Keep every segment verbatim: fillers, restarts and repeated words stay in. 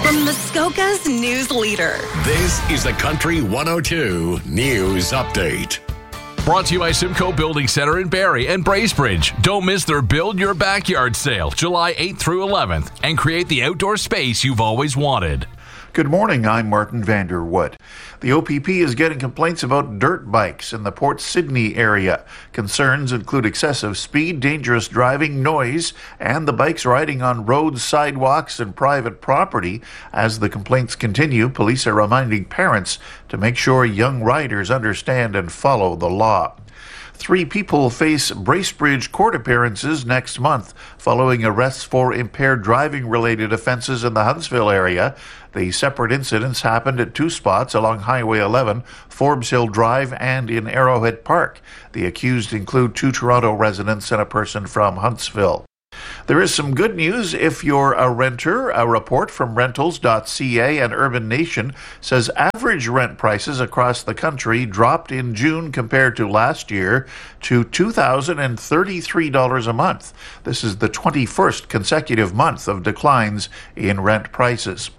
from Muskoka's news leader. This is the Country one oh two News Update. Brought to you by Simcoe Building Center in Barrie and Bracebridge. Don't miss their Build Your Backyard sale, July eighth through eleventh, and create the outdoor space you've always wanted. Good morning, I'm Martin Vanderwood. The O P P is getting complaints about dirt bikes in the Port Sydney area. Concerns include excessive speed, dangerous driving, noise, and the bikes riding on roads, sidewalks, and private property. As the complaints continue, police are reminding parents to make sure young riders understand and follow the law. Three people face Bracebridge court appearances next month following arrests for impaired driving-related offences in the Huntsville area. The separate incidents happened at two spots along Highway eleven, Forbes Hill Drive, and in Arrowhead Park. The accused include two Toronto residents and a person from Huntsville. There is some good news if you're a renter. A report from rentals dot c a and Urban Nation says average rent prices across the country dropped in June compared to last year to two thousand thirty-three dollars a month. This is the twenty-first consecutive month of declines in rent prices.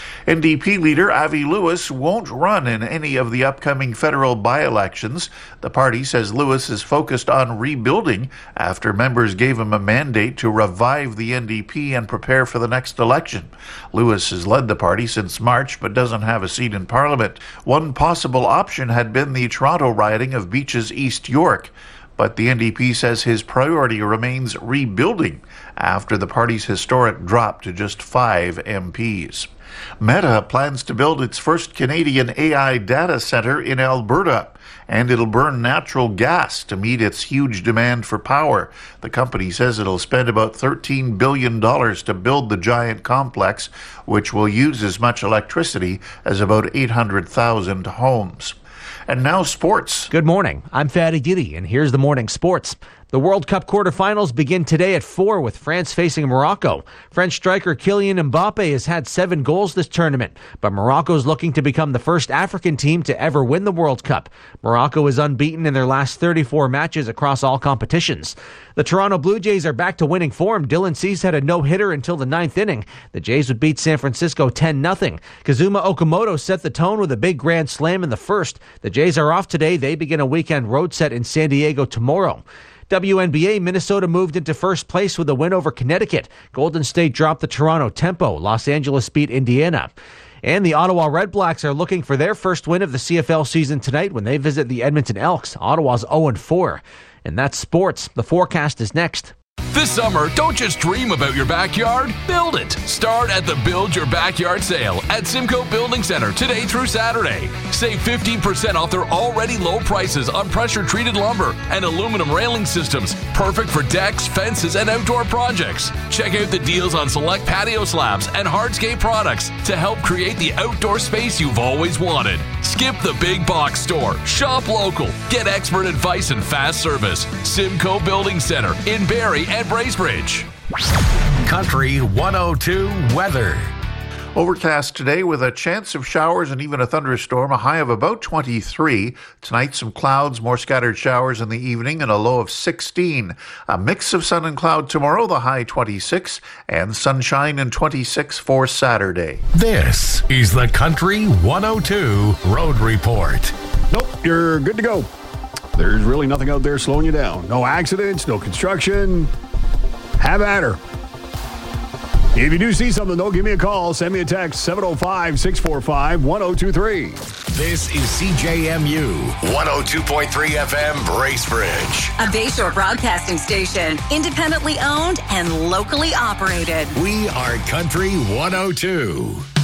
N D P leader Avi Lewis won't run in any of the upcoming federal by-elections. The party says Lewis is focused on rebuilding after members gave him a mandate to revive the N D P and prepare for the next election. Lewis has led the party since March but doesn't have a seat in Parliament. One possible option had been the Toronto riding of Beaches East York. But the N D P says his priority remains rebuilding after the party's historic drop to just five M Ps. Meta plans to build its first Canadian A I data center in Alberta, and it'll burn natural gas to meet its huge demand for power. The company says it'll spend about thirteen billion dollars to build the giant complex, which will use as much electricity as about eight hundred thousand homes. And now sports. Good morning. I'm Fadi Giddy, and here's the morning sports. The World Cup quarterfinals begin today at four with France facing Morocco. French striker Kylian Mbappe has had seven goals this tournament, but Morocco is looking to become the first African team to ever win the World Cup. Morocco is unbeaten in their last thirty-four matches across all competitions. The Toronto Blue Jays are back to winning form. Dylan Cease had a no-hitter until the ninth inning. The Jays would beat San Francisco ten nothing. Kazuma Okamoto set the tone with a big grand slam in the first. The Jays are off today. They begin a weekend road set in San Diego tomorrow. W N B A, Minnesota moved into first place with a win over Connecticut. Golden State dropped the Toronto Tempo. Los Angeles beat Indiana. And the Ottawa Redblacks are looking for their first win of the C F L season tonight when they visit the Edmonton Elks. Ottawa's oh and four. And that's sports. The forecast is next. This summer, don't just dream about your backyard, build it. Start at the Build Your Backyard sale at Simcoe Building Center today through Saturday. Save fifteen percent off their already low prices on pressure-treated lumber and aluminum railing systems, perfect for decks, fences, and outdoor projects. Check out the deals on select patio slabs and hardscape products to help create the outdoor space you've always wanted. Skip the big box store. Shop local. Get expert advice and fast service. Simcoe Building Center in Barrie and Bracebridge. Country one oh two weather. Overcast today with a chance of showers and even a thunderstorm, a high of about twenty-three. Tonight, some clouds, more scattered showers in the evening, and a low of sixteen. A mix of sun and cloud tomorrow, the high twenty-six, and sunshine and twenty-six for Saturday. This is the Country one oh two Road Report. Nope, you're good to go. There's really nothing out there slowing you down. No accidents, no construction. Have at her. If you do see something, though, give me a call. Send me a text, seven oh five, six four five, one oh two three. This is C J M U one oh two point three F M Bracebridge. A Bayshore broadcasting station, independently owned and locally operated. We are Country one oh two.